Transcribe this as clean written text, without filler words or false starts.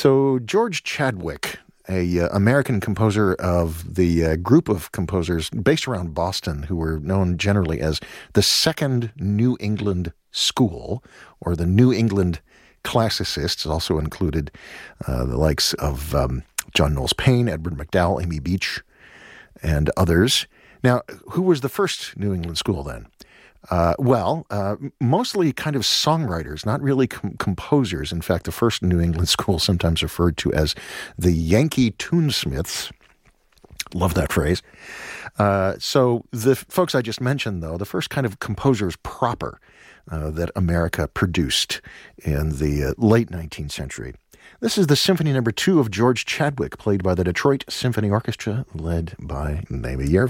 So George Chadwick, a American composer of the group of composers based around Boston who were known generally as the Second New England School, or the New England Classicists, also included the likes of John Knowles Paine, Edward MacDowell, Amy Beach, and others. Now, who was the first New England school then? Mostly kind of songwriters, not really composers. In fact, the first New England school, sometimes referred to as the Yankee Tunesmiths. Love that phrase. So the folks I just mentioned, though, the first kind of composers proper that America produced in the late 19th century. This is the Symphony No. 2 of George Chadwick, played by the Detroit Symphony Orchestra, led by Naomi Yervin.